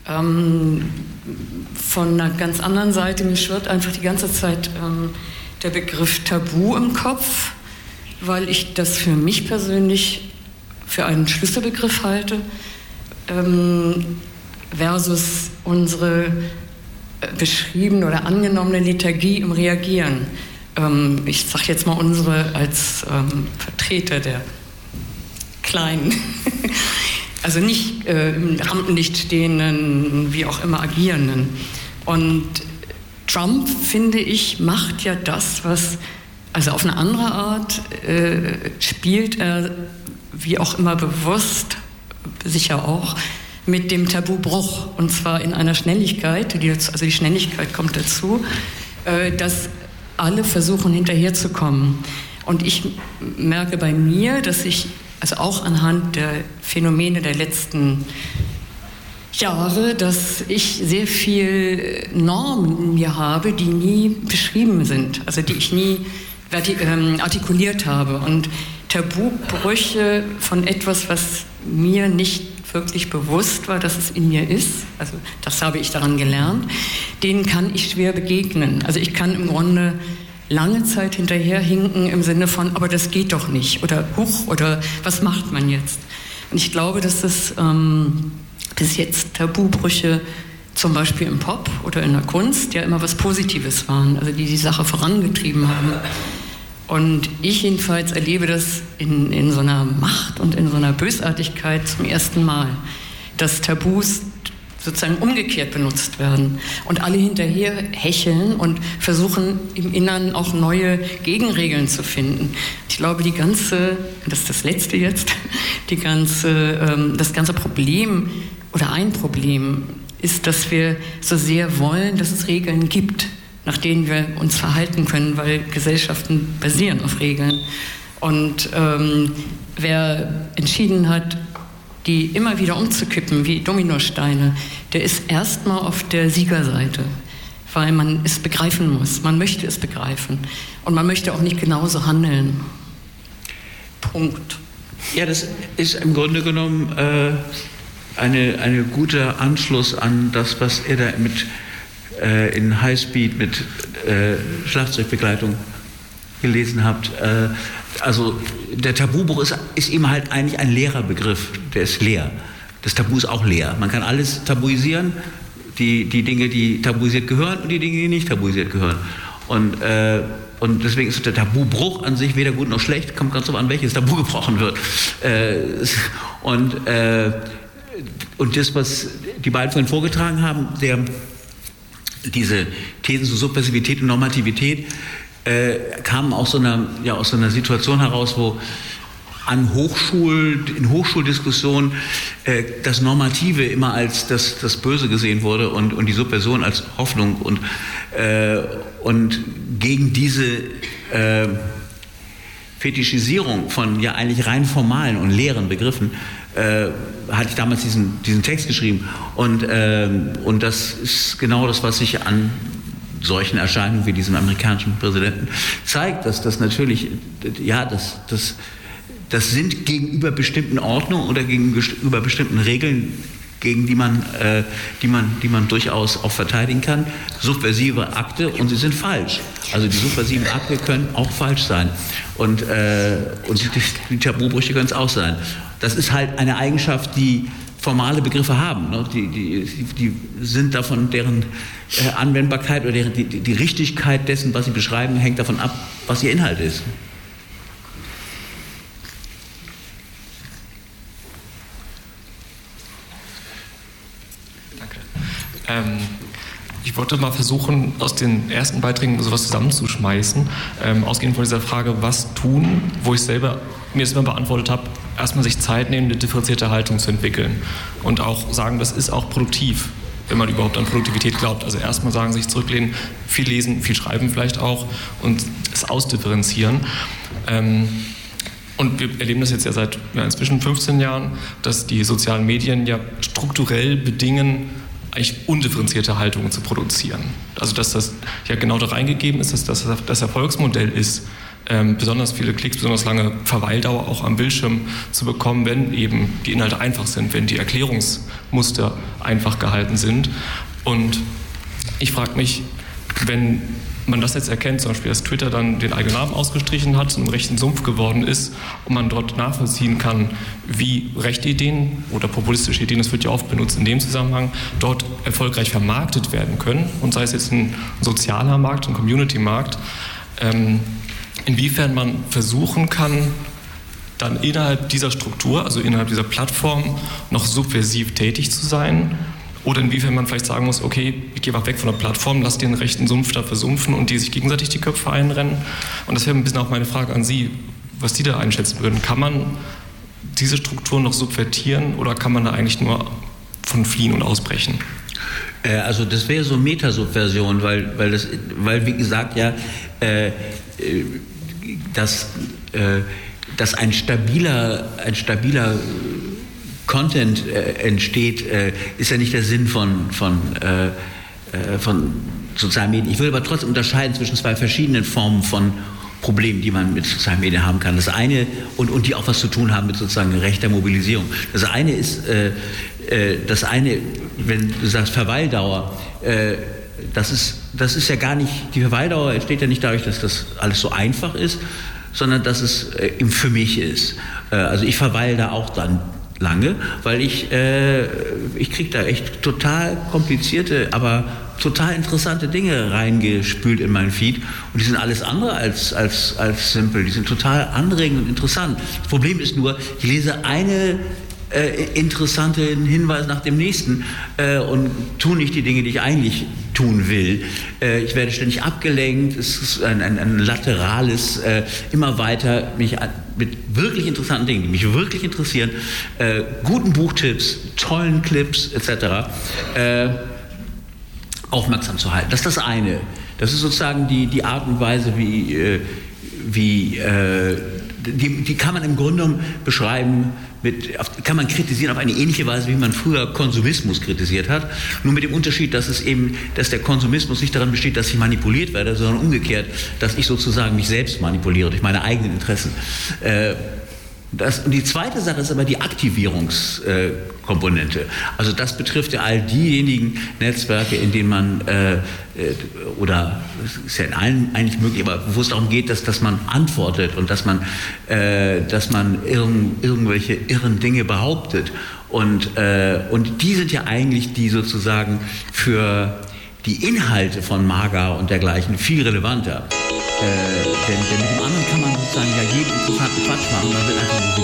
Von einer ganz anderen Seite, mir schwirrt einfach die ganze Zeit der Begriff Tabu im Kopf, weil ich das für mich persönlich für einen Schlüsselbegriff halte, versus unsere beschriebene oder angenommene Liturgie im Reagieren. Ich sage jetzt mal unsere als Vertreter der Kleinen, also nicht im Rampenlicht stehenden, wie auch immer agierenden. Und Trump, finde ich, macht ja das, was, also auf eine andere Art spielt er, wie auch immer bewusst, sicher auch, mit dem Tabubruch, und zwar in einer Schnelligkeit, also die Schnelligkeit kommt dazu, dass alle versuchen hinterherzukommen. Und ich merke bei mir, dass ich, also auch anhand der Phänomene der letzten Jahre, dass ich sehr viel Normen in mir habe, die nie beschrieben sind, also die ich nie artikuliert habe. Und Tabubrüche von etwas, was mir nicht wirklich bewusst war, dass es in mir ist, also das habe ich daran gelernt, denen kann ich schwer begegnen. Also ich kann im Grunde lange Zeit hinterherhinken im Sinne von, aber das geht doch nicht oder huch oder was macht man jetzt? Und ich glaube, dass das bis jetzt Tabubrüche zum Beispiel im Pop oder in der Kunst ja immer was Positives waren, also die Sache vorangetrieben haben. Und ich jedenfalls erlebe das in so einer Macht und in so einer Bösartigkeit zum ersten Mal, dass Tabus sozusagen umgekehrt benutzt werden und alle hinterher hecheln und versuchen im Inneren auch neue Gegenregeln zu finden. Ich glaube, das ist das Letzte jetzt, das ganze Problem oder ein Problem ist, dass wir so sehr wollen, dass es Regeln gibt, nach denen wir uns verhalten können, weil Gesellschaften basieren auf Regeln. Und wer entschieden hat, die immer wieder umzukippen wie Dominosteine, der ist erstmal auf der Siegerseite, weil man es begreifen muss. Man möchte es begreifen. Und man möchte auch nicht genauso handeln. Punkt. Ja, das ist im Grunde genommen eine guter Anschluss an das, was ihr da in Highspeed mit Schlagzeugbegleitung gelesen habt. Also der Tabubruch ist eben halt eigentlich ein leerer Begriff, der ist leer. Das Tabu ist auch leer. Man kann alles tabuisieren, die Dinge, die tabuisiert gehören und die Dinge, die nicht tabuisiert gehören. Und deswegen ist der Tabubruch an sich weder gut noch schlecht, kommt ganz drauf an, welches Tabu gebrochen wird. Und das, was die beiden vorhin vorgetragen haben, diese Thesen zu Subversivität und Normativität, kamen aus so einer Situation heraus, wo in Hochschuldiskussionen das Normative immer als das Böse gesehen wurde und die Subversion als Hoffnung und gegen diese Fetischisierung von ja eigentlich rein formalen und leeren Begriffen hatte ich damals diesen Text geschrieben und das ist genau das, was ich an solchen Erscheinungen wie diesem amerikanischen Präsidenten zeigt, dass das natürlich, ja, das sind gegenüber bestimmten Ordnungen oder gegenüber bestimmten Regeln, gegen die man durchaus auch verteidigen kann, subversive Akte, und sie sind falsch. Also die subversiven Akte können auch falsch sein und die Tabubrüche können es auch sein. Das ist halt eine Eigenschaft, die formale Begriffe haben. Ne? Die sind davon, deren Anwendbarkeit oder die Richtigkeit dessen, was sie beschreiben, hängt davon ab, was ihr Inhalt ist. Danke. Ich wollte mal versuchen, aus den ersten Beiträgen sowas zusammenzuschmeißen, ausgehend von dieser Frage, was tun, wo ich mir das immer beantwortet habe, erstmal sich Zeit nehmen, eine differenzierte Haltung zu entwickeln und auch sagen, das ist auch produktiv, wenn man überhaupt an Produktivität glaubt. Also erstmal sagen, sich zurücklehnen, viel lesen, viel schreiben vielleicht auch und es ausdifferenzieren. Und wir erleben das jetzt ja seit inzwischen 15 Jahren, dass die sozialen Medien ja strukturell bedingen, eigentlich undifferenzierte Haltungen zu produzieren. Also dass das ja genau da reingegeben ist, dass das das Erfolgsmodell ist, besonders viele Klicks, besonders lange Verweildauer auch am Bildschirm zu bekommen, wenn eben die Inhalte einfach sind, wenn die Erklärungsmuster einfach gehalten sind. Und ich frage mich, wenn man das jetzt erkennt, zum Beispiel, dass Twitter dann den eigenen Namen ausgestrichen hat, zu einem rechten Sumpf geworden ist und man dort nachvollziehen kann, wie rechte Ideen oder populistische Ideen, das wird ja oft benutzt in dem Zusammenhang, dort erfolgreich vermarktet werden können, und sei es jetzt ein sozialer Markt, ein Community-Markt, inwiefern man versuchen kann, dann innerhalb dieser Struktur, also innerhalb dieser Plattform, noch subversiv tätig zu sein. Oder inwiefern man vielleicht sagen muss, okay, ich gehe mal weg von der Plattform, lass den rechten Sumpf da versumpfen und die sich gegenseitig die Köpfe einrennen. Und das wäre ein bisschen auch meine Frage an Sie, was Sie da einschätzen würden. Kann man diese Strukturen noch subvertieren oder kann man da eigentlich nur von fliehen und ausbrechen? Also das wäre so Metasubversion, weil wie gesagt ja, dass ein stabiler Content entsteht, ist ja nicht der Sinn von sozialen Medien. Ich will aber trotzdem unterscheiden zwischen zwei verschiedenen Formen von Problemen, die man mit sozialen Medien haben kann. Das eine, und die auch was zu tun haben mit sozusagen rechter Mobilisierung. Das eine ist, wenn du sagst Verweildauer, das ist ja gar nicht, die Verweildauer entsteht ja nicht dadurch, dass das alles so einfach ist, sondern dass es für mich ist. Also ich verweile da auch dann lange, weil ich kriege da echt total komplizierte, aber total interessante Dinge reingespült in meinen Feed, und die sind alles andere als simpel, die sind total anregend und interessant. Das Problem ist nur, ich lese eine interessanten Hinweis nach dem nächsten und tue nicht die Dinge, die ich eigentlich tun will. Ich werde ständig abgelenkt, es ist ein laterales, immer weiter mich mit wirklich interessanten Dingen, die mich wirklich interessieren, guten Buchtipps, tollen Clips etc. Aufmerksam zu halten. Das ist das eine. Das ist sozusagen die Art und Weise, die kann man im Grunde genommen beschreiben, kann man kritisieren auf eine ähnliche Weise, wie man früher Konsumismus kritisiert hat. Nur mit dem Unterschied, dass der Konsumismus nicht daran besteht, dass ich manipuliert werde, sondern umgekehrt, dass ich sozusagen mich selbst manipuliere durch meine eigenen Interessen. Und die zweite Sache ist aber die Aktivierungskomponente. Also das betrifft ja all diejenigen Netzwerke, in denen man, oder es ist ja in allen eigentlich möglich, aber wo es darum geht, dass man antwortet und dass man irgendwelche irren Dinge behauptet. Und die sind ja eigentlich die sozusagen für die Inhalte von MAGA und dergleichen viel relevanter. Denn mit dem anderen kann man sozusagen ja jeden interessanten Quatsch machen, man will einfach